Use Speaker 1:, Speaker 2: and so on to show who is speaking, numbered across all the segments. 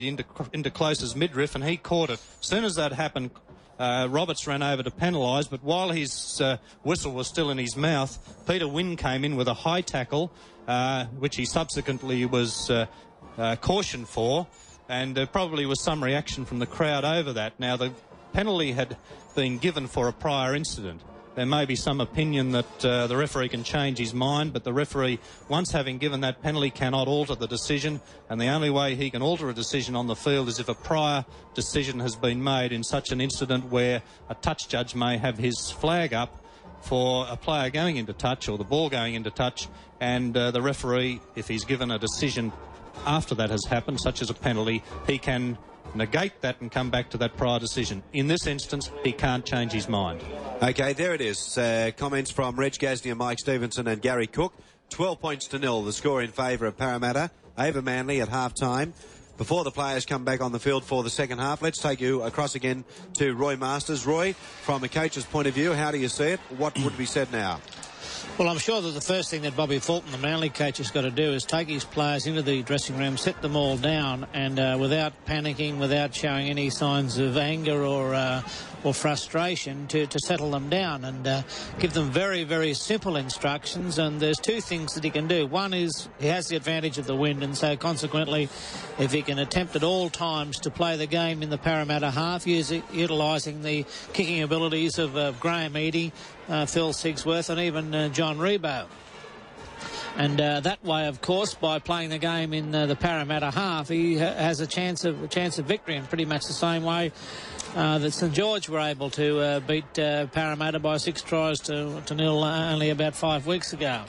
Speaker 1: into Close's midriff, and he caught it. As soon as that happened, Roberts ran over to penalise, but while his whistle was still in his mouth, Peter Wynn came in with a high tackle, which he subsequently was cautioned for, and there probably was some reaction from the crowd over that. Now, the penalty had been given for a prior incident. There may be some opinion that the referee can change his mind, but the referee, once having given that penalty, cannot alter the decision, and the only way he can alter a decision on the field is if a prior decision has been made in such an incident where a touch judge may have his flag up for a player going into touch or the ball going into touch, and the referee, if he's given a decision after that has happened, such as a penalty, he can negate that and come back to that prior decision. In this instance, he can't change his mind.
Speaker 2: OK, there it is. Comments from Reg Gasnier and Mike Stevenson and Gary Cook. 12 points to 0, the score in favour of Parramatta over Manly at half-time. Before the players come back on the field for the second half, let's take you across again to Roy Masters. Roy, from a coach's point of view, how do you see it? What would be said now?
Speaker 3: Well, I'm sure that the first thing that Bobby Fulton, the Manly coach, has got to do is take his players into the dressing room, set them all down, and without panicking, without showing any signs of anger or frustration, to settle them down and give them very, very simple instructions. And there's two things that he can do. One is he has the advantage of the wind, and so consequently, if he can attempt at all times to play the game in the Parramatta half, utilising the kicking abilities of Graham Eadie, Phil Sigsworth and even John Rebo. And that way, of course, by playing the game in the Parramatta half, he has a chance of victory, in pretty much the same way that St George were able to beat Parramatta by 6 tries to 0 only about 5 weeks ago.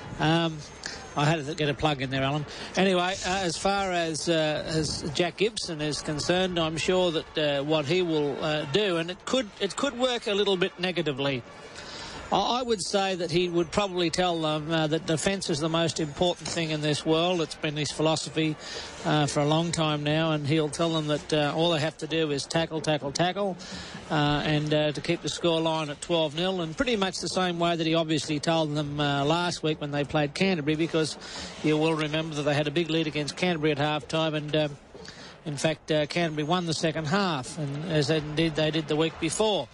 Speaker 3: I had to get a plug in there, Alan. Anyway, as far as Jack Gibson is concerned, I'm sure that what he will do, and it could work a little bit negatively. I would say that he would probably tell them that defence is the most important thing in this world. It's been his philosophy for a long time now, and he'll tell them that all they have to do is tackle, and to keep the scoreline at 12-0, and pretty much the same way that he obviously told them last week when they played Canterbury, because you will remember that they had a big lead against Canterbury at half-time, and in fact Canterbury won the second half, and as they did the week before.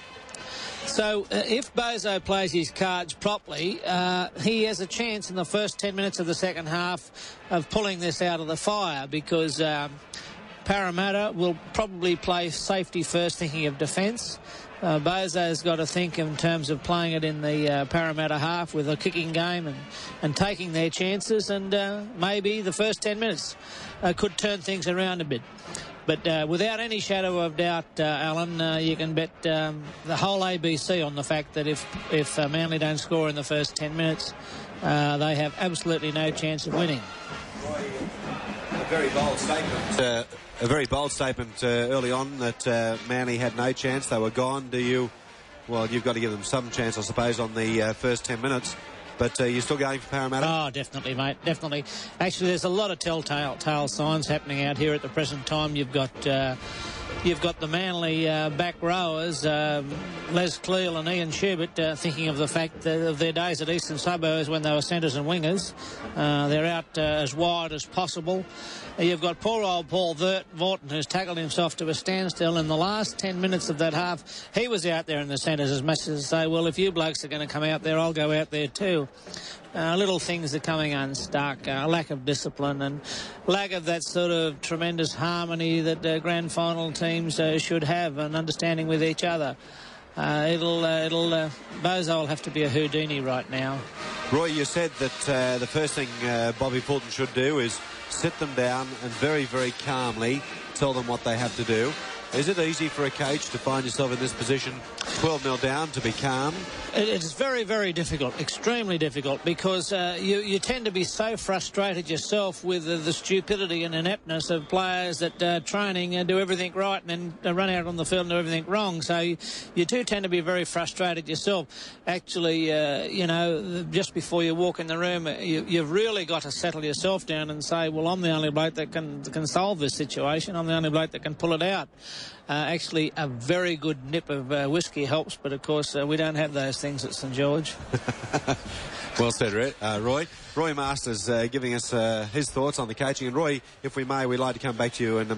Speaker 3: So if Bozo plays his cards properly, he has a chance in the first 10 minutes of the second half of pulling this out of the fire, because Parramatta will probably play safety first, thinking of defence. Bozo's got to think in terms of playing it in the Parramatta half with a kicking game and taking their chances, and maybe the first 10 minutes could turn things around a bit. But without any shadow of doubt, Alan, you can bet the whole ABC on the fact that if Manly don't score in the first 10 minutes, they have absolutely no chance of winning.
Speaker 2: A very bold statement early on that Manly had no chance. They were gone. Well, you've got to give them some chance, I suppose, on the first 10 minutes. But you're still going for Parramatta?
Speaker 3: Oh, definitely, mate, definitely. Actually, there's a lot of telltale signs happening out here at the present time. You've got the Manly back rowers, Les Cleal and Ian Schubert, thinking of the fact that of their days at Eastern Suburbs when they were centres and wingers. They're out as wide as possible. You've got poor old Paul Vaughton, who's tackled himself to a standstill. In the last 10 minutes of that half, he was out there in the centres as much as to say, well, if you blokes are going to come out there, I'll go out there too. Little things are coming unstuck, lack of discipline and lack of that sort of tremendous harmony that grand final teams should have, and understanding with each other. Bozo will have to be a Houdini right now.
Speaker 2: Roy, you said that the first thing Bobby Fulton should do is sit them down and very, very calmly tell them what they have to do. Is it easy for a coach to find yourself in this position, 12-0 down, to be calm?
Speaker 3: It's very, very difficult, extremely difficult, because you tend to be so frustrated yourself with the stupidity and ineptness of players that training and do everything right and then run out on the field and do everything wrong. So you do tend to be very frustrated yourself. Actually, just before you walk in the room, you've really got to settle yourself down and say, well, I'm the only bloke that can solve this situation. I'm the only bloke that can pull it out. Actually, a very good nip of whiskey helps, but of course we don't have those things at St George.
Speaker 2: Well said, Roy. Roy Masters giving us his thoughts on the coaching. And Roy, if we may, we'd like to come back to you and